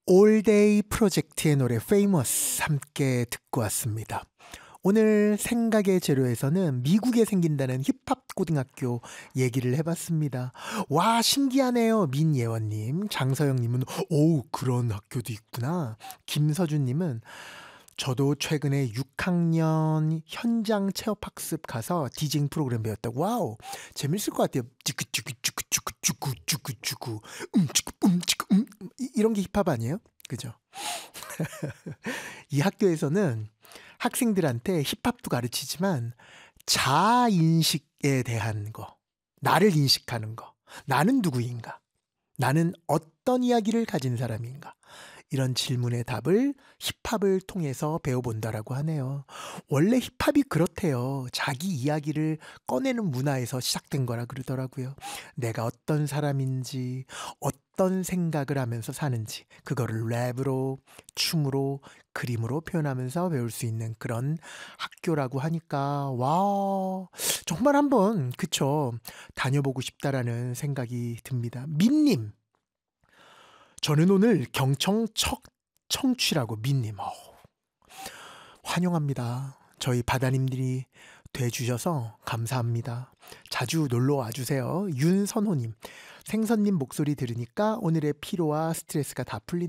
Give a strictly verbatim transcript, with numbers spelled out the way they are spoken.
올데이 프로젝트의 노래 Famous 함께 듣고 왔습니다. 오늘 생각의 재료에서는 미국에 생긴다는 힙합 고등학교 얘기를 해봤습니다. 와, 신기하네요. 민예원님, 장서영님은 오, 그런 학교도 있구나. 김서준님은 저도 최근에 육 학년 현장 체험학습 가서 디제잉 프로그램 배웠다고. 와우, 재밌을 것 같아요. 쭈꾸쭈꾸쭈꾸쭈꾸쭈꾸쭈꾸 음쭈꾸 음쭈꾸 음 이- 이런 게 힙합 아니에요? 그죠? 이 학교에서는 학생들한테 힙합도 가르치지만 자아인식에 대한 거, 나를 인식하는 거, 나는 누구인가, 나는 어떤 이야기를 가진 사람인가, 이런 질문의 답을 힙합을 통해서 배워본다라고 하네요. 원래 힙합이 그렇대요. 자기 이야기를 꺼내는 문화에서 시작된 거라 그러더라고요. 내가 어떤 사람인지, 어떤 생각을 하면서 사는지, 그거를 랩으로, 춤으로, 그림으로 표현하면서 배울 수 있는 그런 학교라고 하니까, 와, 정말 한번, 그쵸, 다녀보고 싶다라는 생각이 듭니다. 민님, 저는 오늘 경청 척 청취라고 민님, 어, 환영합니다. 저희 바다님들이 돼주셔서 감사합니다. 자주 놀러 와주세요. 윤선호님, 생선님 목소리 들으니까 오늘의 피로와 스트레스가 다 풀린